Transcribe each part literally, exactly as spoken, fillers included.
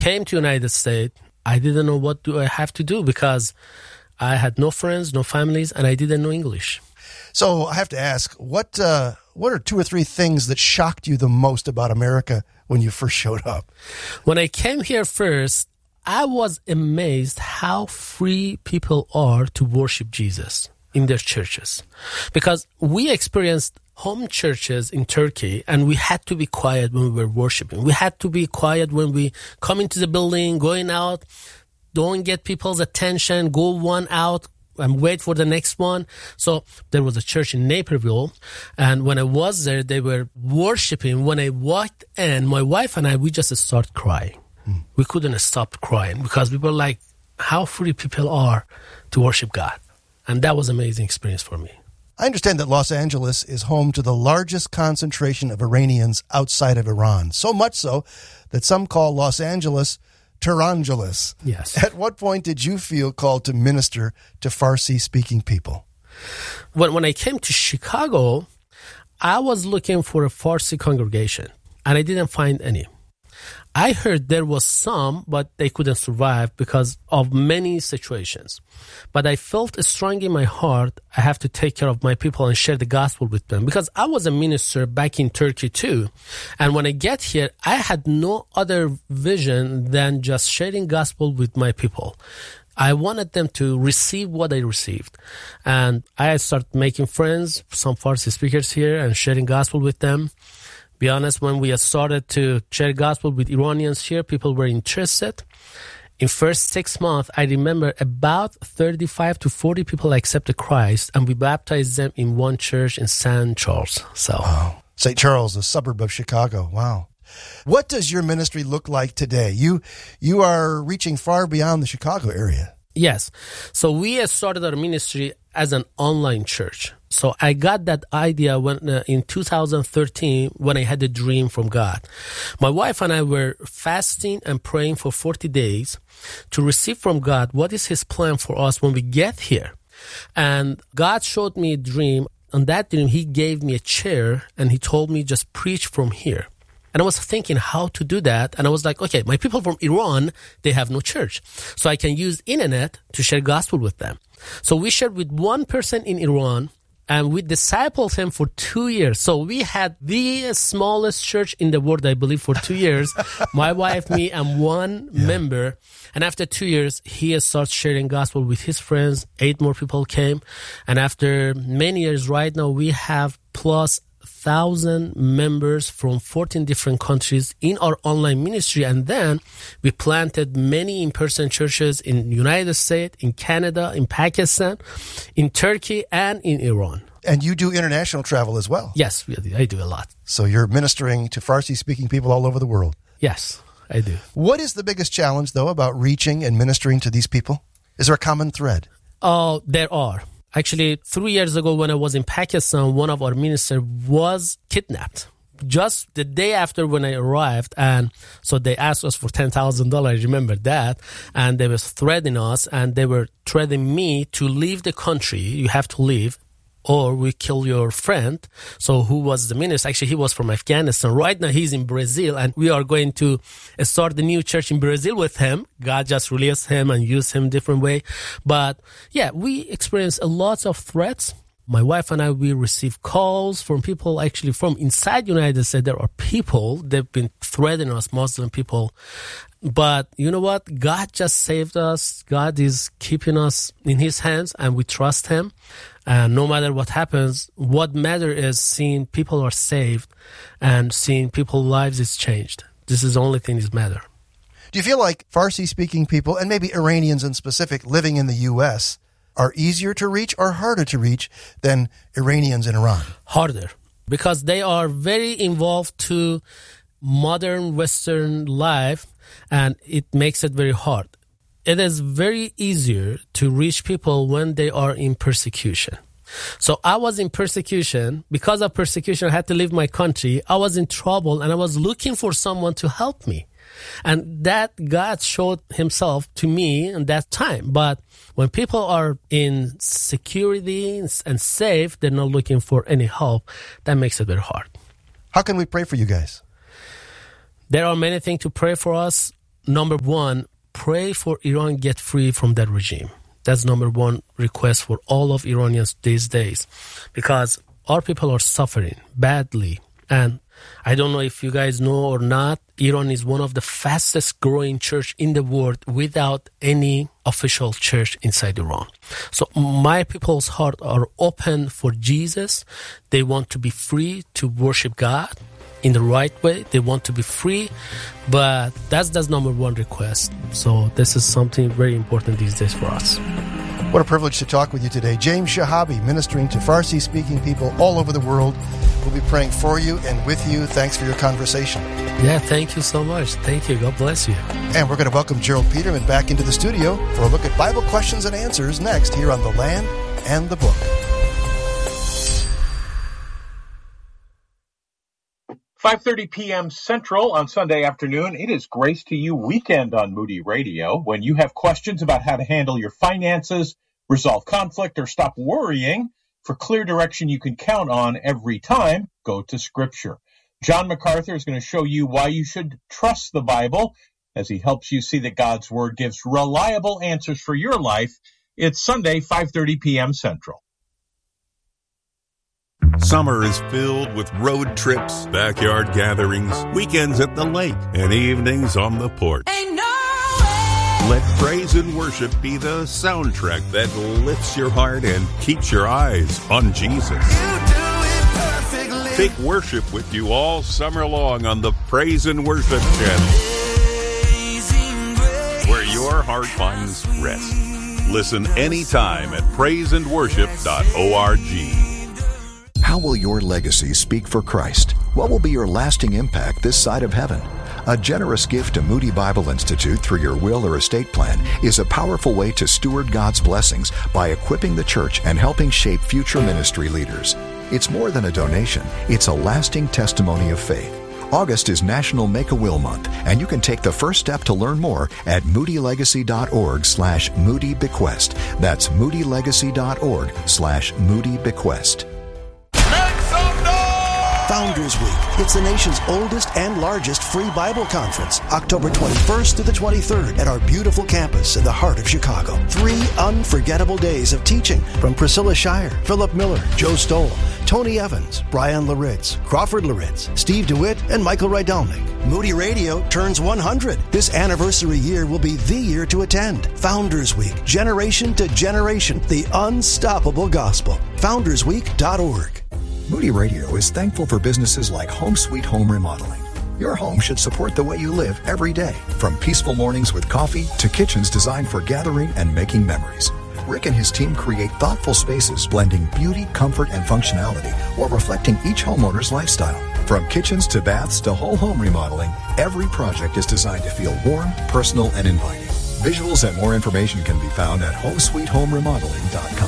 came to United States, I didn't know what do I have to do because I had no friends, no families, and I didn't know English. So I have to ask, what uh, what are two or three things that shocked you the most about America when you first showed up? When I came here first, I was amazed how free people are to worship Jesus in their churches. Because we experienced home churches in Turkey, and we had to be quiet when we were worshiping. We had to be quiet when we come into the building, going out, don't get people's attention, go one out, and wait for the next one. So there was a church in Naperville, and when I was there, they were worshiping. When I walked in, my wife and I, we just started crying. Mm. We couldn't stop crying because we were like, how free people are to worship God. And that was an amazing experience for me. I understand that Los Angeles is home to the largest concentration of Iranians outside of Iran, so much so that some call Los Angeles Tehrangeles. Yes. At what point did you feel called to minister to Farsi-speaking people? When, when I came to Chicago, I was looking for a Farsi congregation, and I didn't find any. I heard there was some, but they couldn't survive because of many situations. But I felt strong in my heart, I have to take care of my people and share the gospel with them. Because I was a minister back in Turkey too. And when I get here, I had no other vision than just sharing gospel with my people. I wanted them to receive what I received. And I started making friends, some Farsi speakers here, and sharing gospel with them. Be honest, when we started to share gospel with Iranians here, people were interested. In first six months, I remember about thirty-five to forty people accepted Christ, and we baptized them in one church in Saint Charles. So, wow. Saint Charles, a suburb of Chicago. Wow. What does your ministry look like today? You you are reaching far beyond the Chicago area. Yes. So we started our ministry as an online church. So I got that idea when uh, in two thousand thirteen when I had a dream from God. My wife and I were fasting and praying for forty days to receive from God what is His plan for us when we get here. And God showed me a dream. On that dream, He gave me a chair and He told me just preach from here. And I was thinking how to do that. And I was like, okay, my people from Iran, they have no church. So I can use internet to share gospel with them. So we shared with one person in Iran, and we discipled him for two years. So we had the smallest church in the world, I believe, for two years. My wife, me, and one yeah. member. And after two years, he started sharing gospel with his friends. Eight more people came. And after many years, right now, we have plus thousand members from fourteen different countries in our online ministry. And then we planted many in-person churches in the United States, in Canada, in Pakistan, in Turkey, and in Iran. And you do international travel as well? Yes, I do a lot. So you're ministering to Farsi-speaking people all over the world? Yes, I do. What is the biggest challenge, though, about reaching and ministering to these people? Is there a common thread? Oh, there are. Actually, three years ago when I was in Pakistan, one of our ministers was kidnapped. Just the day after when I arrived, and so they asked us for ten thousand dollars, I remember that, and they were threatening us, and they were threatening me to leave the country, you have to leave, or we kill your friend. So who was the minister? Actually, he was from Afghanistan. Right now, he's in Brazil, and we are going to start the new church in Brazil with him. God just released him and used him different way. But yeah, we experienced a lot of threats. My wife and I, we receive calls from people actually from inside the United States. There are people, they've been threatening us, Muslim people. But you know what? God just saved us. God is keeping us in His hands, and we trust Him. And no matter what happens, what matters is seeing people are saved and seeing people's lives is changed. This is the only thing that matters. Do you feel like Farsi-speaking people, and maybe Iranians in specific, living in the U S, are easier to reach or harder to reach than Iranians in Iran? Harder, because they are very involved to modern Western life, and it makes it very hard. It is very easier to reach people when they are in persecution. So I was in persecution. Because of persecution, I had to leave my country. I was in trouble, and I was looking for someone to help me. And that God showed Himself to me in that time. But when people are in security and safe, they're not looking for any help. That makes it very hard. How can we pray for you guys? There are many things to pray for us. number one, pray for Iran get free from that regime. That's number one request for all of Iranians these days, because our people are suffering badly. And I don't know if you guys know or not, Iran is one of the fastest growing church in the world without any official church inside Iran. So my people's heart are open for Jesus. They want to be free to worship God in the right way. They want to be free, but that's that's number one request. So this is something very important these days for us. What a privilege to talk with you today. James Shahabi, ministering to Farsi-speaking people all over the world. We'll be praying for you and with you. Thanks for your conversation. Yeah, thank you so much. Thank you. God bless you. And we're going to welcome Gerald Peterman back into the studio for a look at Bible questions and answers next here on The Land and the Book. five thirty p.m. Central on Sunday afternoon. It is Grace to You weekend on Moody Radio. When you have questions about how to handle your finances, resolve conflict, or stop worrying, for clear direction you can count on every time, go to Scripture. John MacArthur is going to show you why you should trust the Bible as he helps you see that God's Word gives reliable answers for your life. It's Sunday, five thirty p.m. Central. Summer is filled with road trips, backyard gatherings, weekends at the lake, and evenings on the porch. Ain't no way. Let praise and worship be the soundtrack that lifts your heart and keeps your eyes on Jesus. You do it perfectly. Take worship with you all summer long on the Praise and Worship Channel, Amazing grace. where your heart finds rest. Listen anytime at praise and worship dot org. How will your legacy speak for Christ? What will be your lasting impact this side of heaven? A generous gift to Moody Bible Institute through your will or estate plan is a powerful way to steward God's blessings by equipping the church and helping shape future ministry leaders. It's more than a donation. It's a lasting testimony of faith. August is National Make-A-Will Month, and you can take the first step to learn more at moodylegacy.org slash moodybequest. That's moodylegacy.org slash moodybequest. Founders Week. It's the nation's oldest and largest free Bible conference, October twenty-first to the twenty-third at our beautiful campus in the heart of Chicago. Three unforgettable days of teaching from Priscilla Shire, Philip Miller, Joe Stoll, Tony Evans, Brian Laritz, Crawford Laritz, Steve DeWitt, and Michael Rydelnik. Moody Radio turns one hundred. This anniversary year will be the year to attend. Founders Week, generation to generation, the unstoppable gospel. founders week dot org. Moody Radio is thankful for businesses like Home Sweet Home Remodeling. Your home should support the way you live every day, from peaceful mornings with coffee to kitchens designed for gathering and making memories. Rick and his team create thoughtful spaces blending beauty, comfort, and functionality while reflecting each homeowner's lifestyle. From kitchens to baths to whole home remodeling, every project is designed to feel warm, personal, and inviting. Visuals and more information can be found at home sweet home remodeling dot com.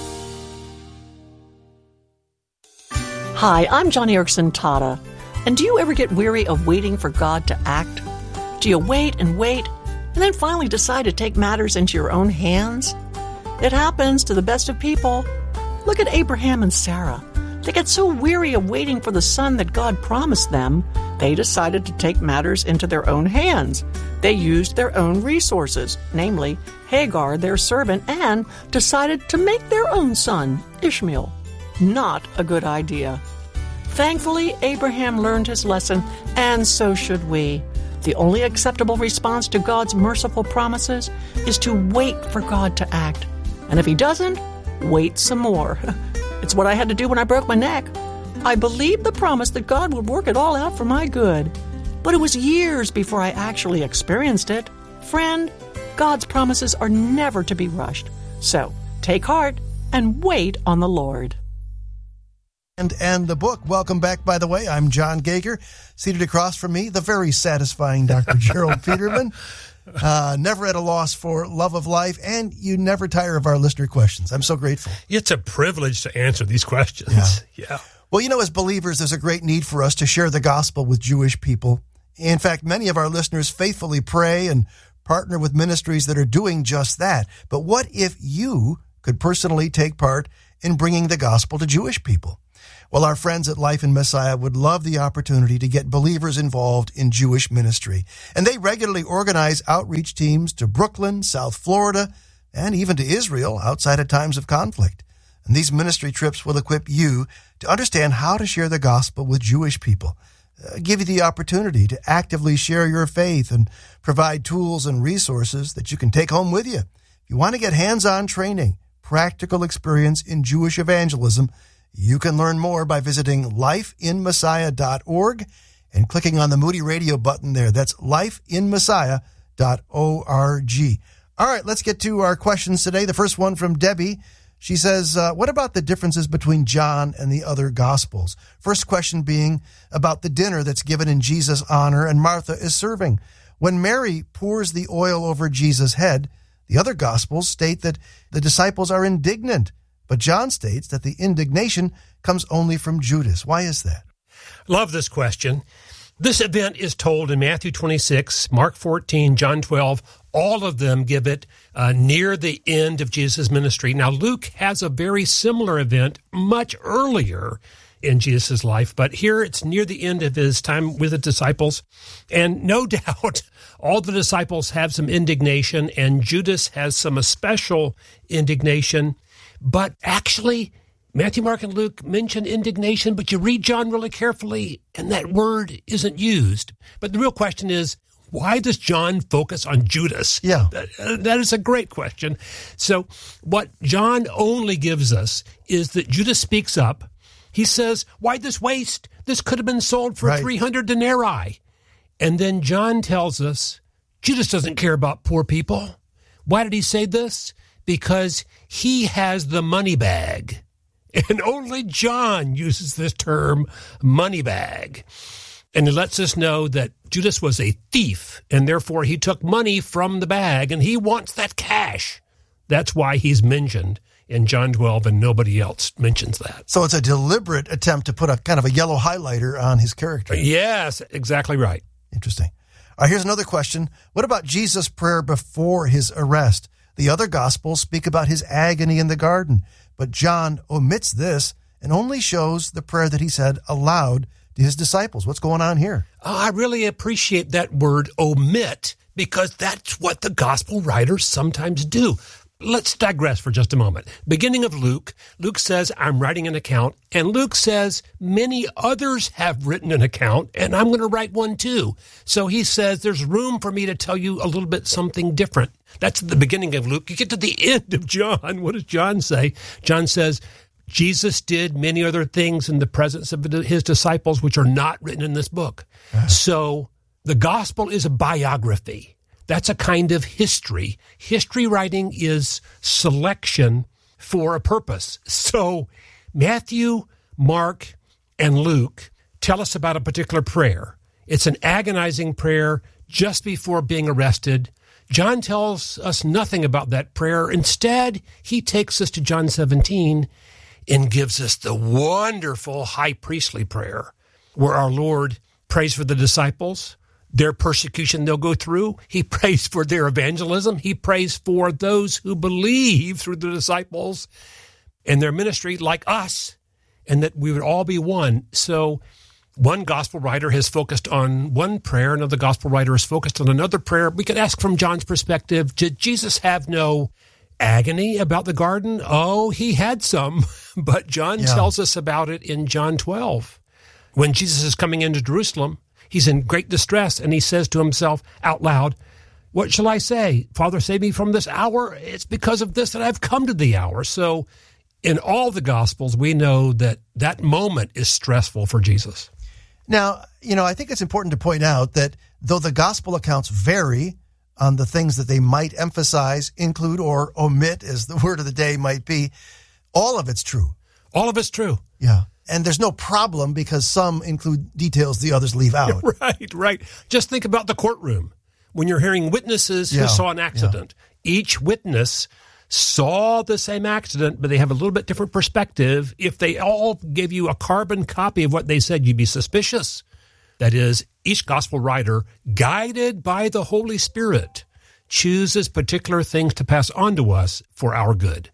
Hi, I'm Johnny Erickson Tata. And do you ever get weary of waiting for God to act? Do you wait and wait and then finally decide to take matters into your own hands? It happens to the best of people. Look at Abraham and Sarah. They get so weary of waiting for the son that God promised them, they decided to take matters into their own hands. They used their own resources, namely Hagar, their servant, and decided to make their own son, Ishmael. Not a good idea. Thankfully, Abraham learned his lesson, and so should we. The only acceptable response to God's merciful promises is to wait for God to act. And if he doesn't, wait some more. It's what I had to do when I broke my neck. I believed the promise that God would work it all out for my good. But it was years before I actually experienced it. Friend, God's promises are never to be rushed. So, take heart and wait on the Lord. And, and the book. Welcome back, by the way. I'm John Gager. Seated across from me, the very satisfying Doctor Gerald Peterman. Uh, never at a loss for love of life, and you never tire of our listener questions. I'm so grateful. It's a privilege to answer these questions. Yeah. yeah. Well, you know, as believers, there's a great need for us to share the gospel with Jewish people. In fact, many of our listeners faithfully pray and partner with ministries that are doing just that. But what if you could personally take part in bringing the gospel to Jewish people? Well, our friends at Life in Messiah would love the opportunity to get believers involved in Jewish ministry. And they regularly organize outreach teams to Brooklyn, South Florida, and even to Israel outside of times of conflict. And these ministry trips will equip you to understand how to share the gospel with Jewish people, uh, give you the opportunity to actively share your faith, and provide tools and resources that you can take home with you. If you want to get hands-on training, practical experience in Jewish evangelism, you can learn more by visiting life in messiah dot org and clicking on the Moody Radio button there. That's life in messiah dot org. All right, let's get to our questions today. The first one from Debbie. She says, uh, what about the differences between John and the other Gospels? First question being about the dinner that's given in Jesus' honor and Martha is serving. When Mary pours the oil over Jesus' head, the other Gospels state that the disciples are indignant, but John states that the indignation comes only from Judas. Why is that? Love this question. This event is told in Matthew twenty-six, Mark fourteen, John twelve. All of them give it uh, near the end of Jesus' ministry. Now, Luke has a very similar event much earlier in Jesus' life, but here it's near the end of his time with the disciples. And no doubt, all the disciples have some indignation, and Judas has some especial indignation. But actually, Matthew, Mark, and Luke mention indignation, but you read John really carefully, and that word isn't used. But the real question is, why does John focus on Judas? Yeah. That, that is a great question. So what John only gives us is that Judas speaks up. He says, why this waste? This could have been sold for right. three hundred denarii. And then John tells us, Judas doesn't care about poor people. Why did he say this? Because he has the money bag. And only John uses this term, money bag. And he lets us know that Judas was a thief, and therefore he took money from the bag, and he wants that cash. That's why he's mentioned in John twelve, and nobody else mentions that. So it's a deliberate attempt to put a kind of a yellow highlighter on his character. Yes, exactly right. Interesting. All right, here's another question. What about Jesus' prayer before his arrest? The other Gospels speak about his agony in the garden, but John omits this and only shows the prayer that he said aloud to his disciples. What's going on here? Oh, I really appreciate that word omit, because that's what the gospel writers sometimes do. Let's digress for just a moment. Beginning of Luke, Luke says, I'm writing an account, and Luke says, many others have written an account, and I'm going to write one too. So he says, there's room for me to tell you a little bit something different. That's the beginning of Luke. You get to the end of John. What does John say? John says, Jesus did many other things in the presence of his disciples, which are not written in this book. Uh-huh. So the gospel is a biography. That's a kind of history. History writing is selection for a purpose. So Matthew, Mark, and Luke tell us about a particular prayer. It's an agonizing prayer just before being arrested. John tells us nothing about that prayer. Instead, he takes us to John seventeen and gives us the wonderful high priestly prayer where our Lord prays for the disciples, their persecution they'll go through. He prays for their evangelism. He prays for those who believe through the disciples and their ministry like us, and that we would all be one. So one gospel writer has focused on one prayer, another gospel writer is focused on another prayer. We could ask from John's perspective, did Jesus have no agony about the garden? Oh, he had some, but John yeah. tells us about it in John twelve. When Jesus is coming into Jerusalem, he's in great distress, and he says to himself out loud, what shall I say? Father, save me from this hour. It's because of this that I've come to the hour. So in all the Gospels, we know that that moment is stressful for Jesus. Now, you know, I think it's important to point out that though the Gospel accounts vary on the things that they might emphasize, include, or omit, as the word of the day might be, all of it's true. All of it's true. Yeah. And there's no problem because some include details the others leave out. Right, right. Just think about the courtroom. When you're hearing witnesses yeah, who saw an accident, yeah. each witness saw the same accident, but they have a little bit different perspective. If they all gave you a carbon copy of what they said, you'd be suspicious. That is, each gospel writer, guided by the Holy Spirit, chooses particular things to pass on to us for our good.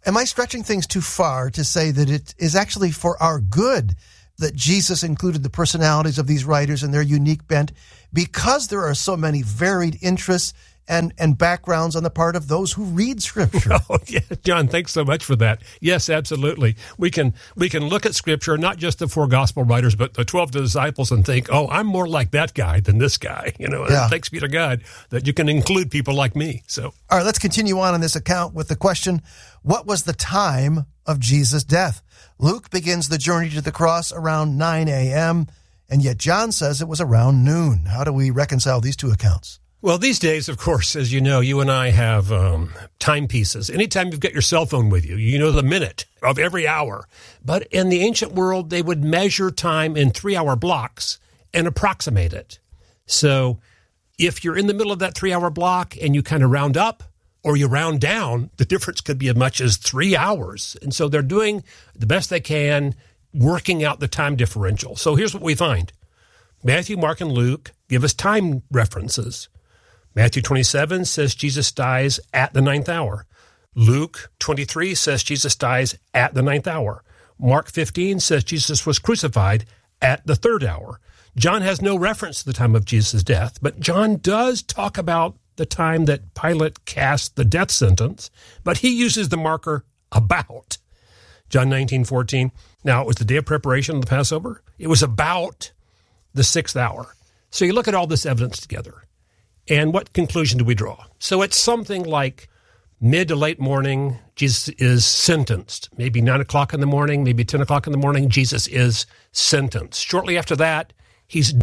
am I stretching things too far to say that it is actually for our good that Jesus included the personalities of these writers and their unique bent, because there are so many varied interests and, and backgrounds on the part of those who read Scripture? Oh, yeah, John, thanks so much for that. Yes, absolutely. We can we can look at Scripture, not just the four gospel writers, but the twelve disciples, and think, oh, I'm more like that guy than this guy. You know, Yeah. and thanks be to God that you can include people like me. So, All right, let's continue on in this account with the question, what was the time of Jesus' death? Luke begins the journey to the cross around nine a.m., and yet John says it was around noon. How do we reconcile these two accounts? well, these days, of course, as you know, you and I have um, timepieces. Anytime you've got your cell phone with you, you know the minute of every hour. But in the ancient world, they would measure time in three-hour blocks and approximate it. So if you're in the middle of that three-hour block and you kind of round up or you round down, the difference could be as much as three hours. And so they're doing the best they can, working out the time differential. So here's what we find. Matthew, Mark, and Luke give us time references. Matthew twenty-seven says Jesus dies at the ninth hour. Luke twenty-three says Jesus dies at the ninth hour. Mark fifteen says Jesus was crucified at the third hour. John has no reference to the time of Jesus' death, but John does talk about the time that Pilate cast the death sentence, but he uses the marker about. John nineteen fourteen. Now, it was the day of preparation of the Passover. It was about the sixth hour. So you look at all this evidence together, and what conclusion do we draw? So it's something like mid to late morning, Jesus is sentenced. Maybe nine o'clock in the morning, maybe ten o'clock in the morning, Jesus is sentenced. Shortly after that, he's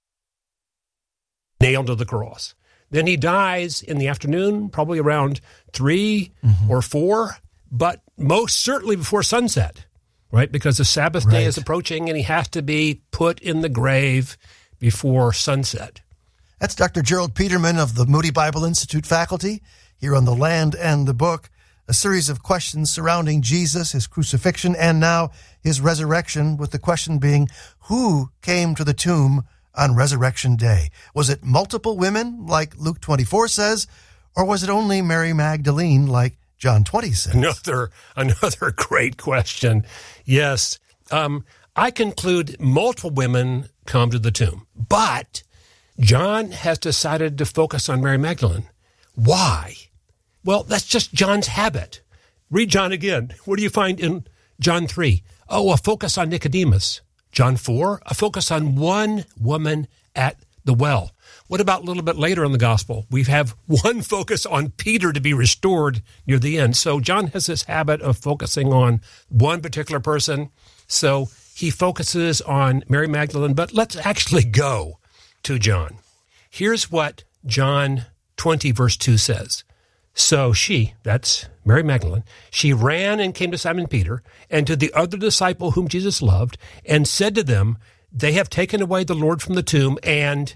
nailed to the cross. Then he dies in the afternoon, probably around three mm-hmm. or four, but most certainly before sunset, right? Because the Sabbath Right. day is approaching and he has to be put in the grave before sunset. That's Doctor Gerald Peterman of the Moody Bible Institute faculty here on The Land and the Book, a series of questions surrounding Jesus, his crucifixion, and now his resurrection, with the question being, who came to the tomb on Resurrection Day? Was it multiple women, like Luke twenty-four says, or was it only Mary Magdalene, like John twenty says? Another, another great question. Yes, um, I conclude multiple women come to the tomb, but John has decided to focus on Mary Magdalene. Why? Well, that's just John's habit. Read John again. What do you find in John three? Oh, a focus on Nicodemus. John four, a focus on one woman at the well. What about a little bit later in the gospel? We have one focus on Peter to be restored near the end. So John has this habit of focusing on one particular person. So he focuses on Mary Magdalene, but let's actually go to John. Here's what John twenty, verse two says. So she, that's Mary Magdalene, she ran and came to Simon Peter and to the other disciple whom Jesus loved and said to them, they have taken away the Lord from the tomb, and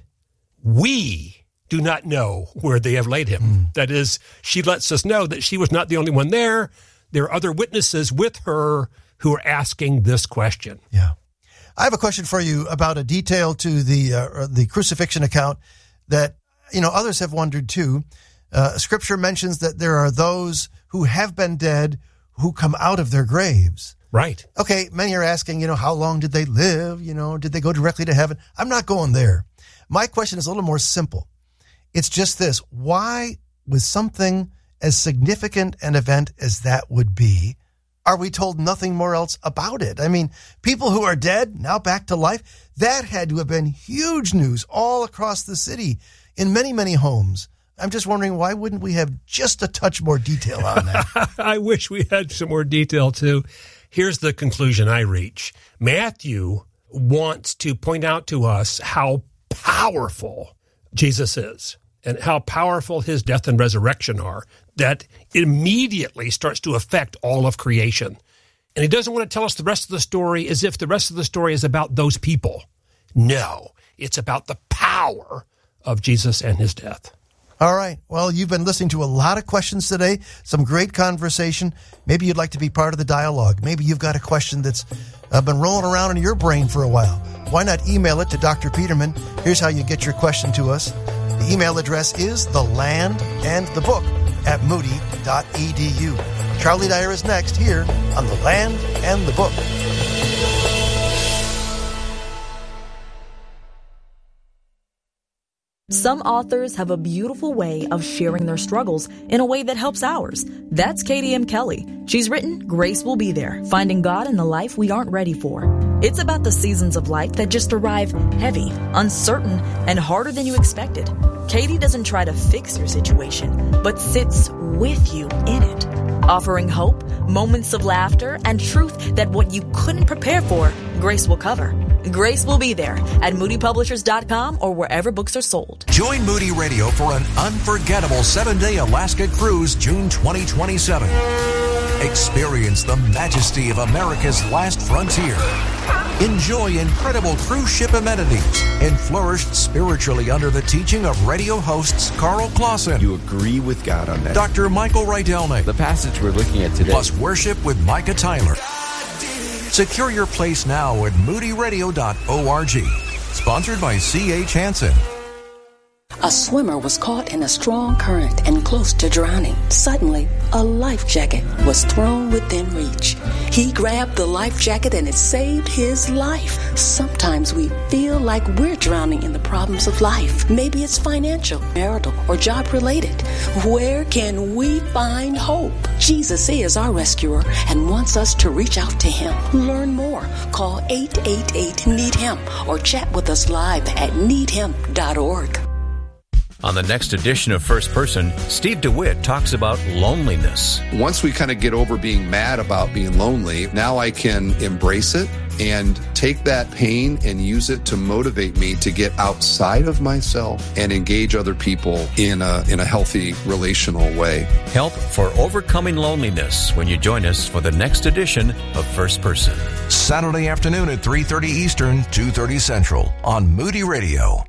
we do not know where they have laid him. Mm. That is, she lets us know that she was not the only one there. There are other witnesses with her who are asking this question. Yeah. I have a question for you about a detail to the uh, the crucifixion account that, you know, others have wondered too. Uh, scripture mentions that there are those who have been dead who come out of their graves. Right. Okay, many are asking, you know, how long did they live? You know, did they go directly to heaven? I'm not going there. My question is a little more simple. It's just this. Why, with something as significant an event as that would be, are we told nothing more else about it? I mean, people who are dead, now back to life, that had to have been huge news all across the city in many, many homes. I'm just wondering, why wouldn't we have just a touch more detail on that? I wish we had some more detail, too. Here's the conclusion I reach. Matthew wants to point out to us how powerful Jesus is and how powerful his death and resurrection are, that immediately starts to affect all of creation. And he doesn't want to tell us the rest of the story as if the rest of the story is about those people. No, it's about the power of Jesus and his death. All right. Well, you've been listening to a lot of questions today, some great conversation. Maybe you'd like to be part of the dialogue. Maybe you've got a question that's uh, been rolling around in your brain for a while. Why not email it to Doctor Peterman? Here's how you get your question to us. The email address is the land and the book at moody dot e d u. Charlie Dyer is next here on The Land and the Book. Some authors have a beautiful way of sharing their struggles in a way that helps ours. That's Katie M. Kelly. She's written Grace Will Be There, Finding God in the Life We Aren't Ready For. It's about the seasons of life that just arrive heavy, uncertain, and harder than you expected. Katie doesn't try to fix your situation, but sits with you in it, offering hope, moments of laughter, and truth that what you couldn't prepare for, Grace will cover. Grace Will Be There at moody publishers dot com or wherever books are sold. Join Moody Radio for an unforgettable seven-day Alaska cruise June twenty twenty-seven. Experience the majesty of America's last frontier. Enjoy incredible cruise ship amenities and flourish spiritually under the teaching of radio hosts Carl Clausen. You agree with God on that. Doctor Michael Rydelnik. The passage we're looking at today. Plus worship with Micah Tyler. Secure your place now at moody radio dot org. Sponsored by C H Hansen. A swimmer was caught in a strong current and close to drowning. Suddenly, a life jacket was thrown within reach. He grabbed the life jacket and it saved his life. Sometimes we feel like we're drowning in the problems of life. Maybe it's financial, marital, or job related. Where can we find hope? Jesus is our rescuer and wants us to reach out to him. Learn more. Call eight eight eight, need him or chat with us live at need him dot org. On the next edition of First Person, Steve DeWitt talks about loneliness. Once we kind of get over being mad about being lonely, now I can embrace it and take that pain and use it to motivate me to get outside of myself and engage other people in a in a healthy relational way. Help for overcoming loneliness when you join us for the next edition of First Person. Saturday afternoon at three thirty Eastern, two thirty Central on Moody Radio.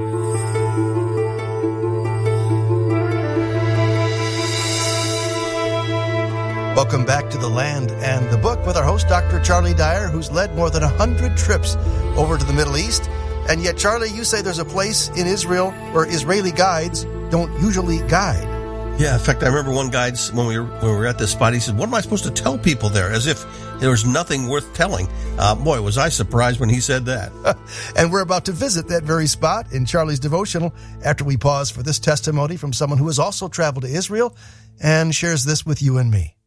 Welcome back to The Land and the Book with our host, Doctor Charlie Dyer, who's led more than one hundred trips over to the Middle East. And yet, Charlie, you say there's a place in Israel where Israeli guides don't usually guide. Yeah, in fact, I remember one guide, when we were, when we were at this spot, he said, what am I supposed to tell people there? As if there was nothing worth telling. Uh, boy, was I surprised when he said that. And we're about to visit that very spot in Charlie's devotional after we pause for this testimony from someone who has also traveled to Israel and shares this with you and me.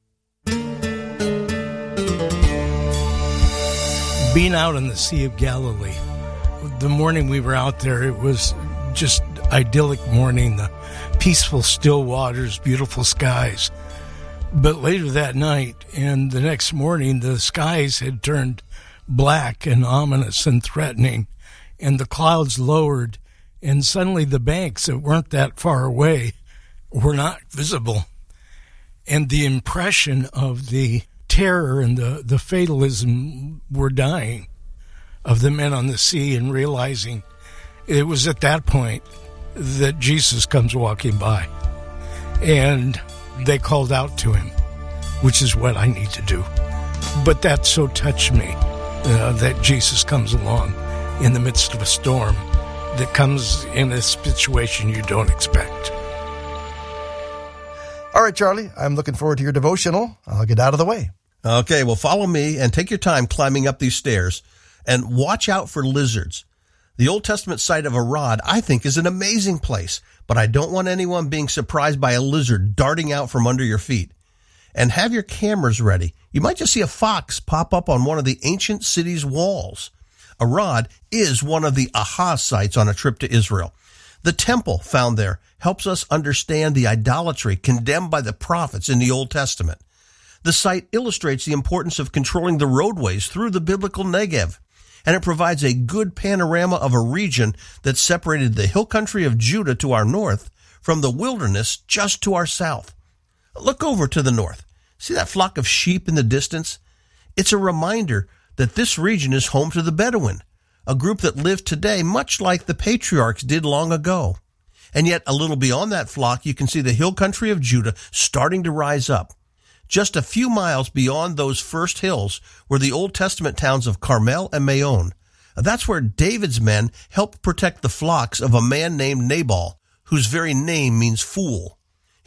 Being out on the Sea of Galilee, the morning we were out there, it was just idyllic morning, the peaceful still waters, beautiful skies. But later that night and the next morning, the skies had turned black and ominous and threatening, and the clouds lowered, and suddenly the banks that weren't that far away were not visible. And the impression of the terror and the, the fatalism were dying of the men on the sea, and realizing it was at that point that Jesus comes walking by. And they called out to him, which is what I need to do. But that so touched me uh, that Jesus comes along in the midst of a storm that comes in a situation you don't expect. All right, Charlie, I'm looking forward to your devotional. I'll get out of the way. Okay, well, follow me and take your time climbing up these stairs and watch out for lizards. The Old Testament site of Arad, I think, is an amazing place, but I don't want anyone being surprised by a lizard darting out from under your feet. And have your cameras ready. You might just see a fox pop up on one of the ancient city's walls. Arad is one of the aha sites on a trip to Israel. The temple found there helps us understand the idolatry condemned by the prophets in the Old Testament. The site illustrates the importance of controlling the roadways through the biblical Negev, and it provides a good panorama of a region that separated the hill country of Judah to our north from the wilderness just to our south. Look over to the north. See that flock of sheep in the distance? It's a reminder that this region is home to the Bedouin, a group that lived today much like the patriarchs did long ago. And yet a little beyond that flock, you can see the hill country of Judah starting to rise up. Just a few miles beyond those first hills were the Old Testament towns of Carmel and Maon. That's where David's men helped protect the flocks of a man named Nabal, whose very name means fool.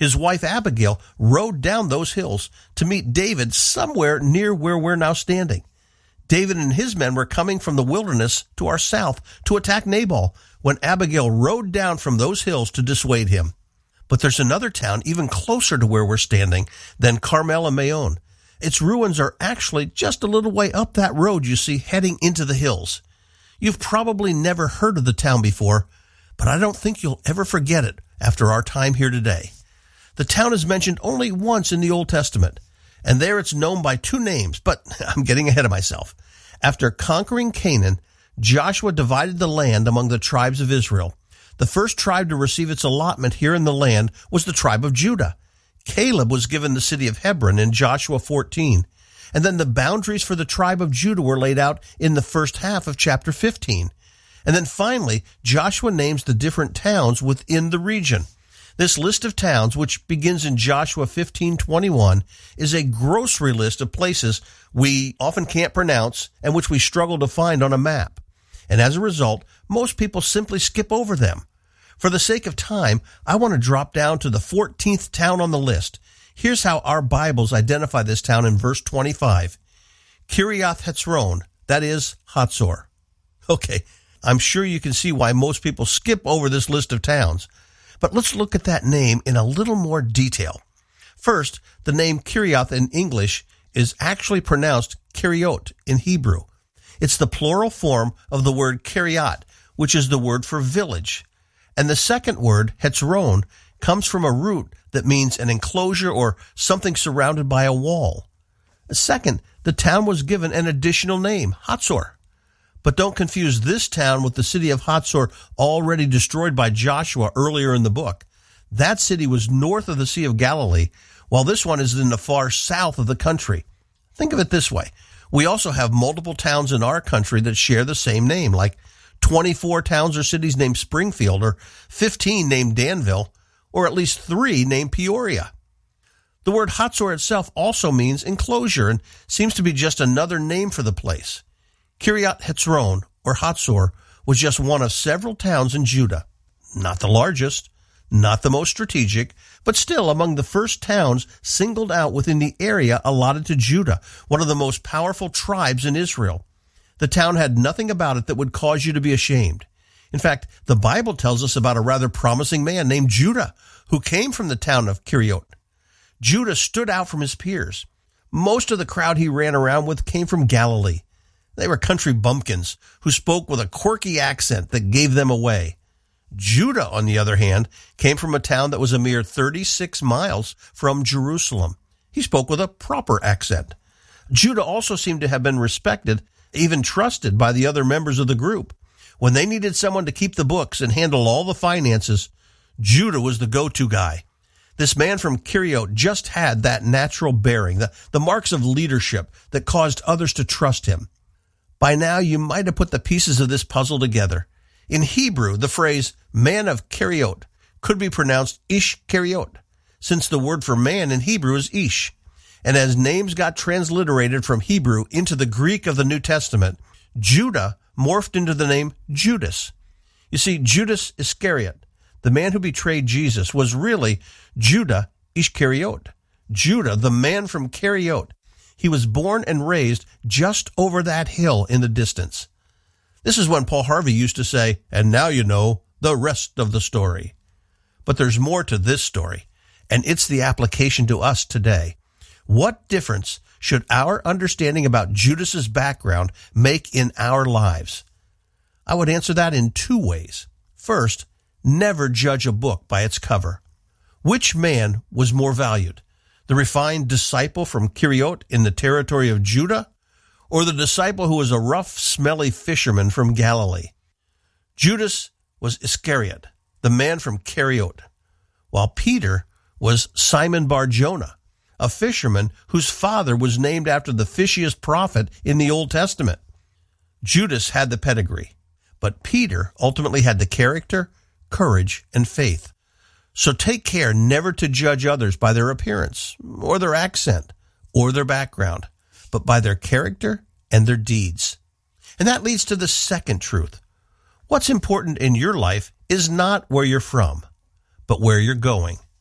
His wife Abigail rode down those hills to meet David somewhere near where we're now standing. David and his men were coming from the wilderness to our south to attack Nabal when Abigail rode down from those hills to dissuade him. But there's another town even closer to where we're standing than Carmel and Maon. Its ruins are actually just a little way up that road you see heading into the hills. You've probably never heard of the town before, but I don't think you'll ever forget it after our time here today. The town is mentioned only once in the Old Testament, and there it's known by two names, but I'm getting ahead of myself. After conquering Canaan, Joshua divided the land among the tribes of Israel. The first tribe to receive its allotment here in the land was the tribe of Judah. Caleb was given the city of Hebron in Joshua fourteen, and then the boundaries for the tribe of Judah were laid out in the first half of chapter fifteen. And then finally, Joshua names the different towns within the region. This list of towns, which begins in Joshua fifteen twenty-one, is a grocery list of places we often can't pronounce and which we struggle to find on a map. And as a result, most people simply skip over them. For the sake of time, I want to drop down to the fourteenth town on the list. Here's how our Bibles identify this town in verse twenty-five. Kiriath Hetzron, that is Hatzor. Okay, I'm sure you can see why most people skip over this list of towns. But let's look at that name in a little more detail. First, the name Kiriath in English is actually pronounced Kiriot in Hebrew. It's the plural form of the word Kiriat, which is the word for village. And the second word, Hetzron, comes from a root that means an enclosure or something surrounded by a wall. Second, the town was given an additional name, Hatzor. But don't confuse this town with the city of Hatzor already destroyed by Joshua earlier in the book. That city was north of the Sea of Galilee, while this one is in the far south of the country. Think of it this way. We also have multiple towns in our country that share the same name, like twenty-four towns or cities named Springfield, or fifteen named Danville, or at least three named Peoria. The word Hatzor itself also means enclosure and seems to be just another name for the place. Kiriath Hetzron, or Hatzor, was just one of several towns in Judah. Not the largest, not the most strategic, but still among the first towns singled out within the area allotted to Judah, one of the most powerful tribes in Israel. The town had nothing about it that would cause you to be ashamed. In fact, the Bible tells us about a rather promising man named Judah, who came from the town of Kiriot. Judah stood out from his peers. Most of the crowd he ran around with came from Galilee. They were country bumpkins who spoke with a quirky accent that gave them away. Judah, on the other hand, came from a town that was a mere thirty-six miles from Jerusalem. He spoke with a proper accent. Judah also seemed to have been respected, even trusted by the other members of the group. When they needed someone to keep the books and handle all the finances, Judah was the go-to guy. This man from Kiriot just had that natural bearing, the, the marks of leadership that caused others to trust him. By now, you might have put the pieces of this puzzle together. In Hebrew, the phrase man of Kiriot could be pronounced Ish Kiriot, since the word for man in Hebrew is Ish. And as names got transliterated from Hebrew into the Greek of the New Testament, Judah morphed into the name Judas. You see, Judas Iscariot, the man who betrayed Jesus, was really Judah Ishkariot. Judah, the man from Kiriot. He was born and raised just over that hill in the distance. This is when Paul Harvey used to say, and now you know the rest of the story. But there's more to this story, and it's the application to us today. What difference should our understanding about Judas's background make in our lives? I would answer that in two ways. First, never judge a book by its cover. Which man was more valued? The refined disciple from Kiriot in the territory of Judah, or the disciple who was a rough, smelly fisherman from Galilee? Judas was Iscariot, the man from Kiriot, while Peter was Simon Bar-Jonah, a fisherman whose father was named after the fishiest prophet in the Old Testament. Judas had the pedigree, but Peter ultimately had the character, courage, and faith. So take care never to judge others by their appearance, or their accent, or their background, but by their character and their deeds. And that leads to the second truth. What's important in your life is not where you're from, but where you're going.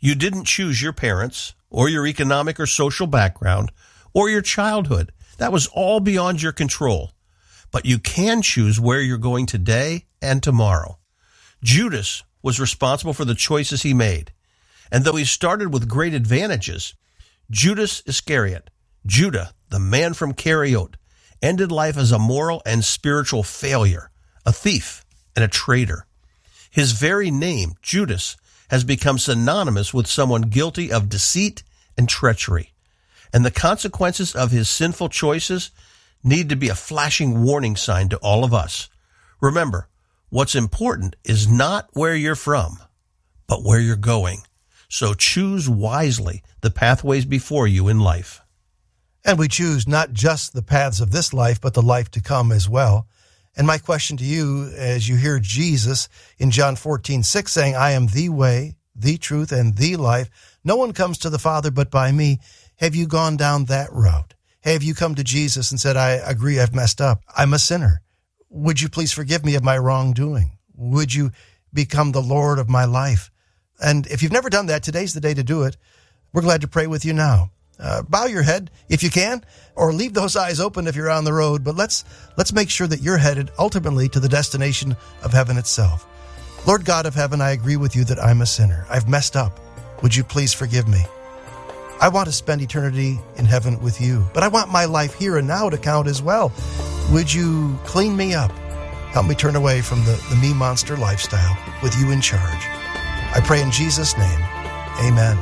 You didn't choose your parents or your economic or social background or your childhood. That was all beyond your control. But you can choose where you're going today and tomorrow. Judas was responsible for the choices he made. And though he started with great advantages, Judas Iscariot, Judah, the man from Kerioth, ended life as a moral and spiritual failure, a thief, and a traitor. His very name, Judas, has become synonymous with someone guilty of deceit and treachery. And the consequences of his sinful choices need to be a flashing warning sign to all of us. Remember, what's important is not where you're from, but where you're going. So choose wisely the pathways before you in life. And we choose not just the paths of this life, but the life to come as well. And my question to you, as you hear Jesus in John fourteen six saying, I am the way, the truth, and the life. No one comes to the Father but by me. Have you gone down that road? Have you come to Jesus and said, I agree, I've messed up. I'm a sinner. Would you please forgive me of my wrongdoing? Would you become the Lord of my life? And if you've never done that, today's the day to do it. We're glad to pray with you now. Uh, bow your head if you can, or leave those eyes open if you're on the road. But let's let's make sure that you're headed ultimately to the destination of heaven itself. Lord God of heaven, I agree with you that I'm a sinner. I've messed up. Would you please forgive me? I want to spend eternity in heaven with you, but I want my life here and now to count as well. Would you clean me up? Help me turn away from the, the me monster lifestyle with you in charge. I pray in Jesus' name. Amen.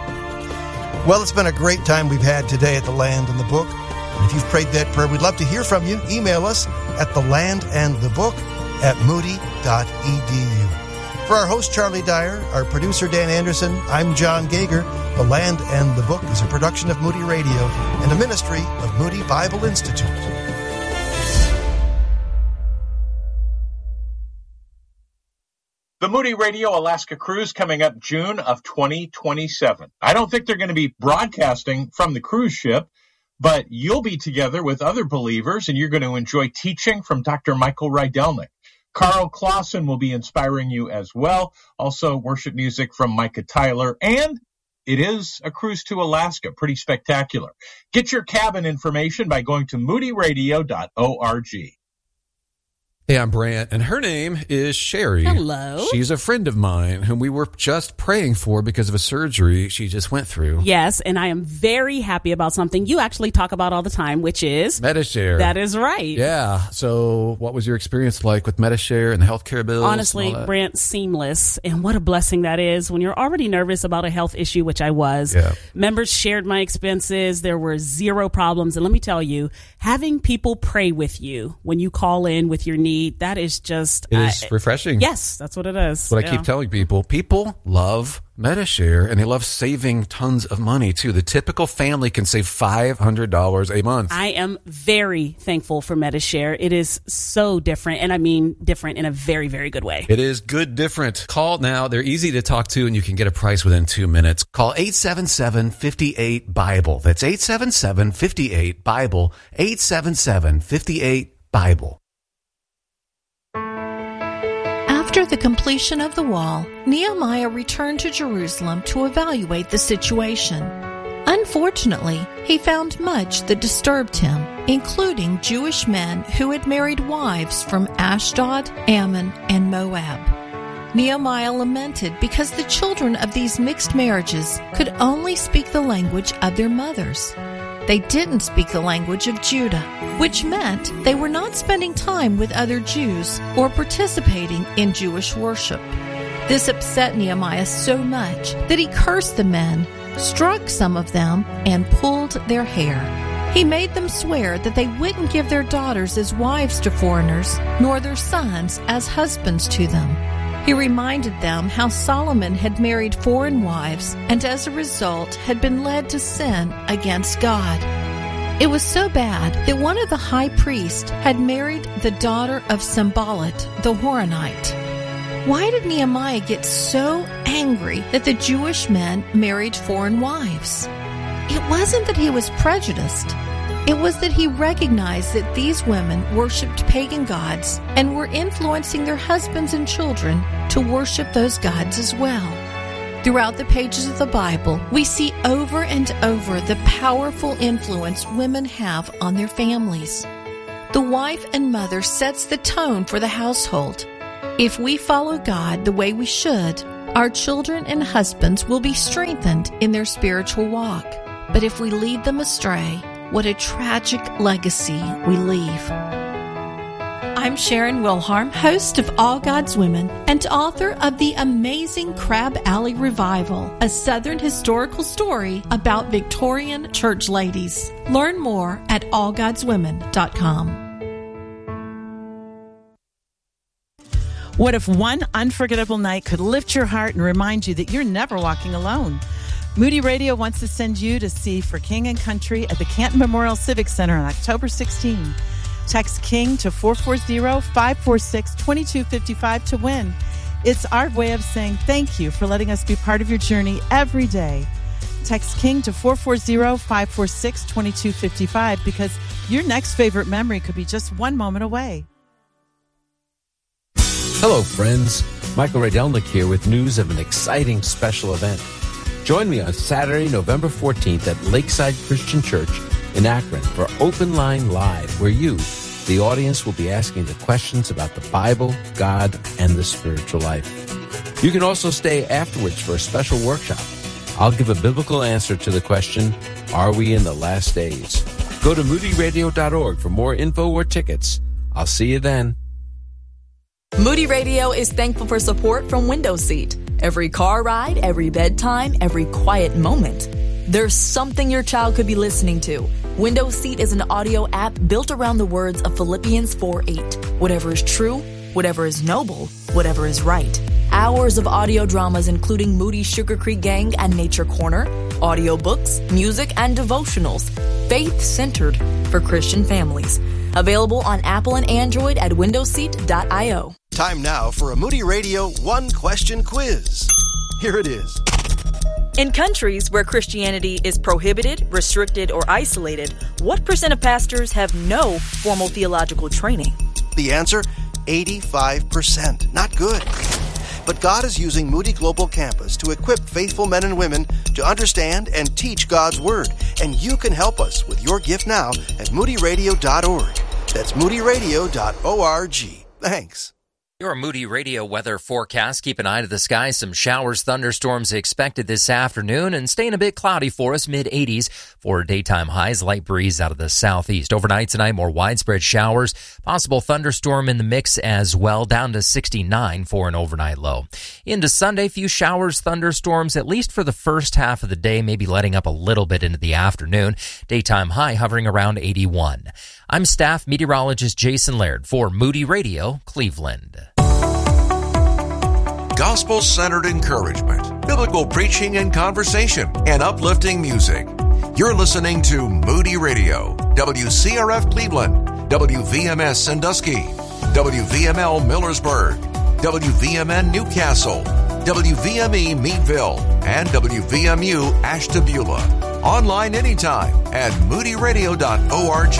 Well, it's been a great time we've had today at The Land and the Book. And if you've prayed that prayer, we'd love to hear from you. Email us at the land and the book at moody dot e d u. For our host, Charlie Dyer, our producer, Dan Anderson, I'm John Gager. The Land and the Book is a production of Moody Radio and a ministry of Moody Bible Institute. The Moody Radio Alaska cruise coming up June of twenty twenty-seven. I don't think they're going to be broadcasting from the cruise ship, but you'll be together with other believers and you're going to enjoy teaching from Doctor Michael Rydelnik. Carl Clausen will be inspiring you as well. Also worship music from Micah Tyler, and it is a cruise to Alaska. Pretty spectacular. Get your cabin information by going to moody radio dot org. Hey, I'm Brant, and her name is Sherry. Hello. She's a friend of mine whom we were just praying for because of a surgery she just went through. Yes, and I am very happy about something you actually talk about all the time, which is Medi-Share. That is right. Yeah. So what was your experience like with Medi-Share and the healthcare bills? Honestly, Brant, seamless. And what a blessing that is when you're already nervous about a health issue, which I was. Yeah. Members shared my expenses. There were zero problems. And let me tell you, having people pray with you when you call in with your needs, that is just... It is uh, refreshing. Yes, that's what it is. That's what yeah. I keep telling people. People love Medi-Share, and they love saving tons of money, too. The typical family can save five hundred dollars a month. I am very thankful for Medi-Share. It is so different, and I mean different in a very, very good way. It is good different. Call now. They're easy to talk to, and you can get a price within two minutes. Call eight seven seven, five eight, BIBLE. That's eight seven seven, five eight, BIBLE. eight seven seven, five eight, BIBLE. After the completion of the wall, Nehemiah returned to Jerusalem to evaluate the situation. Unfortunately, he found much that disturbed him, including Jewish men who had married wives from Ashdod, Ammon, and Moab. Nehemiah lamented because the children of these mixed marriages could only speak the language of their mothers. They didn't speak the language of Judah, which meant they were not spending time with other Jews or participating in Jewish worship. This upset Nehemiah so much that he cursed the men, struck some of them, and pulled their hair. He made them swear that they wouldn't give their daughters as wives to foreigners, nor their sons as husbands to them. He reminded them how Solomon had married foreign wives and as a result had been led to sin against God. It was so bad that one of the high priests had married the daughter of Sanballat the Horonite. Why did Nehemiah get so angry that the Jewish men married foreign wives? It wasn't that he was prejudiced. It was that he recognized that these women worshipped pagan gods and were influencing their husbands and children to worship those gods as well. Throughout the pages of the Bible, we see over and over the powerful influence women have on their families. The wife and mother sets the tone for the household. If we follow God the way we should, our children and husbands will be strengthened in their spiritual walk. But if we lead them astray, what a tragic legacy we leave. I'm Sharon Wilharm, host of All God's Women and author of the amazing Crab Alley Revival, a Southern historical story about Victorian church ladies. Learn more at all gods women dot com. What if one unforgettable night could lift your heart and remind you that you're never walking alone? Moody Radio wants to send you to see For King and Country at the Canton Memorial Civic Center on October sixteenth. Text KING to four four zero, five four six, two two five five to win. It's our way of saying thank you for letting us be part of your journey every day. Text KING to four four zero, five four six, two two five five because your next favorite memory could be just one moment away. Hello, friends. Michael Rydelnik here with news of an exciting special event. Join me on Saturday, November fourteenth at Lakeside Christian Church in Akron for Open Line Live, where you, the audience, will be asking the questions about the Bible, God, and the spiritual life. You can also stay afterwards for a special workshop. I'll give a biblical answer to the question, are we in the last days? Go to moody radio dot org for more info or tickets. I'll see you then. Moody Radio is thankful for support from Window Seat. Every car ride, every bedtime, every quiet moment. There's something your child could be listening to. Window Seat is an audio app built around the words of Philippians four eight. Whatever is true, whatever is noble, whatever is right. Hours of audio dramas including Moody Sugar Creek Gang and Nature Corner, audiobooks, music, and devotionals. Faith-centered for Christian families. Available on Apple and Android at window seat dot io. Time now for a Moody Radio one-question quiz. Here it is. In countries where Christianity is prohibited, restricted, or isolated, what percent of pastors have no formal theological training? The answer, eighty-five percent. Not good. But God is using Moody Global Campus to equip faithful men and women to understand and teach God's Word. And you can help us with your gift now at moody radio dot org. That's moody radio dot org. Thanks. Your Moody Radio weather forecast. Keep an eye to the sky. Some showers, thunderstorms expected this afternoon and staying a bit cloudy for us, mid eighties for daytime highs. Light breeze out of the southeast. Overnight tonight, more widespread showers. Possible thunderstorm in the mix as well, down to sixty-nine for an overnight low. Into Sunday, few showers, thunderstorms, at least for the first half of the day, maybe letting up a little bit into the afternoon. Daytime high hovering around eighty-one. I'm staff meteorologist Jason Laird for Moody Radio, Cleveland. Gospel-centered encouragement, biblical preaching and conversation, and uplifting music. You're listening to Moody Radio, W C R F Cleveland, W V M S Sandusky, W V M L Millersburg, W V M N Newcastle, W V M E Meadville, and W V M U Ashtabula. Online anytime at moody radio dot org.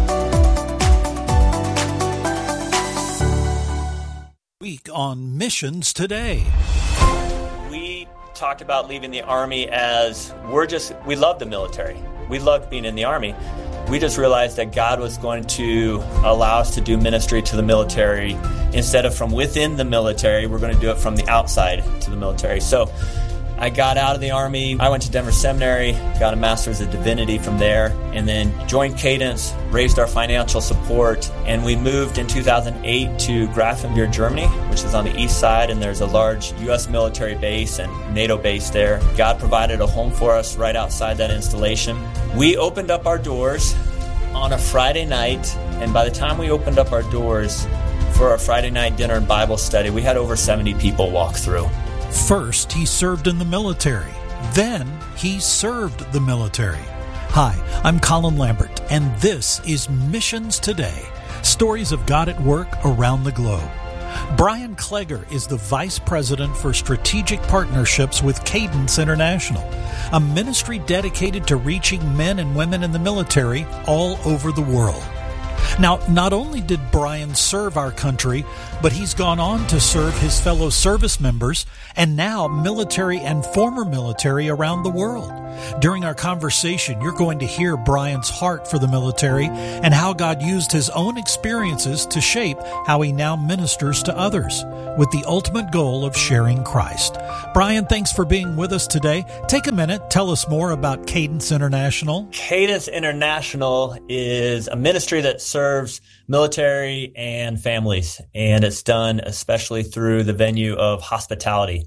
Week on Missions Today. We talked about leaving the Army as we're just, we love the military. We loved being in the Army. We just realized that God was going to allow us to do ministry to the military. Instead of from within the military, we're going to do it from the outside to the military. So I got out of the Army. I went to Denver Seminary, got a Master's of Divinity from there, and then joined Cadence, raised our financial support, and we moved in two thousand eight to Grafenwehr, Germany, which is on the east side, and there's a large U S military base and NATO base there. God provided a home for us right outside that installation. We opened up our doors on a Friday night, and by the time we opened up our doors for our Friday night dinner and Bible study, we had over seventy people walk through. First, he served in the military. Then, he served the military. Hi, I'm Colin Lambert, and this is Missions Today, stories of God at work around the globe. Brian Klegger is the Vice President for Strategic Partnerships with Cadence International, a ministry dedicated to reaching men and women in the military all over the world. Now, not only did Brian serve our country, but he's gone on to serve his fellow service members and now military and former military around the world. During our conversation, you're going to hear Brian's heart for the military and how God used his own experiences to shape how he now ministers to others, with the ultimate goal of sharing Christ. Brian, thanks for being with us today. Take a minute, tell us more about Cadence International. Cadence International is a ministry that serves military and families, and it's done especially through the venue of hospitality.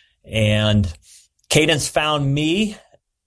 And Cadence found me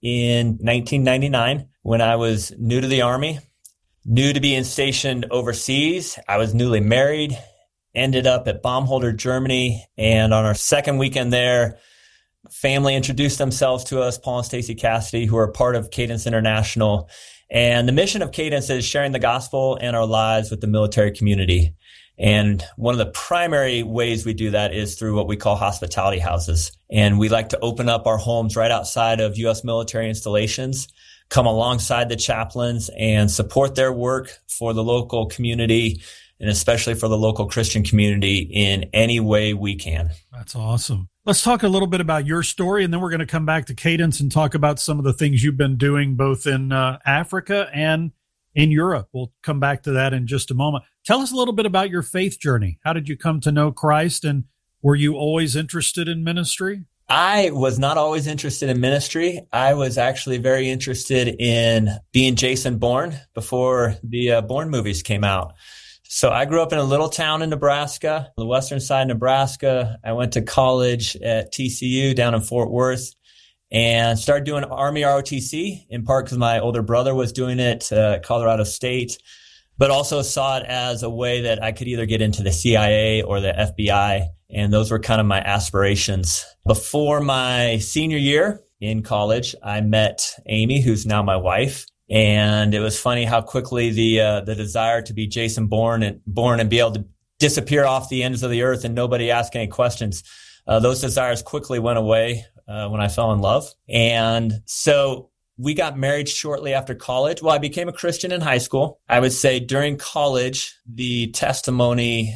in nineteen ninety-nine when I was new to the Army, new to being stationed overseas. I was newly married, ended up at Baumholder, Germany, and on our second weekend there, family introduced themselves to us, Paul and Stacy Cassidy, who are part of Cadence International. And the mission of Cadence is sharing the gospel and our lives with the military community. And one of the primary ways we do that is through what we call hospitality houses. And we like to open up our homes right outside of U S military installations, come alongside the chaplains and support their work for the local community, and especially for the local Christian community in any way we can. That's awesome. Let's talk a little bit about your story, and then we're going to come back to Cadence and talk about some of the things you've been doing both in uh, Africa and in Europe. We'll come back to that in just a moment. Tell us a little bit about your faith journey. How did you come to know Christ, and were you always interested in ministry? I was not always interested in ministry. I was actually very interested in being Jason Bourne before the uh, Bourne movies came out. So I grew up in a little town in Nebraska, the western side of Nebraska. I went to college at T C U down in Fort Worth and started doing Army R O T C, in part because my older brother was doing it uh, at Colorado State, but also saw it as a way that I could either get into the C I A or the F B I. And those were kind of my aspirations. Before my senior year in college, I met Amy, who's now my wife. And it was funny how quickly the uh, the desire to be Jason Bourne and born and be able to disappear off the ends of the earth and nobody ask any questions. Uh, those desires quickly went away uh, when I fell in love. And so we got married shortly after college. Well, I became a Christian in high school. I would say during college, the testimony